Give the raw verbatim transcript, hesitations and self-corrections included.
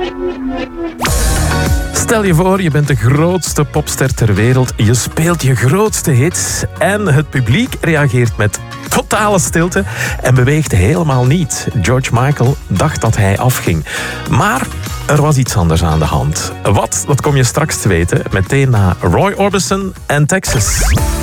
Stel je voor, je bent de grootste popster ter wereld. Je speelt je grootste hits en het publiek reageert met totale stilte en beweegt helemaal niet. George Michael dacht dat hij afging. Maar er was iets anders aan de hand. Wat? Dat kom je straks te weten, meteen na Roy Orbison en Texas.